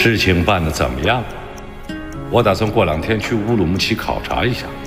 事情办得怎么样？我打算过2天去乌鲁木齐考察一下。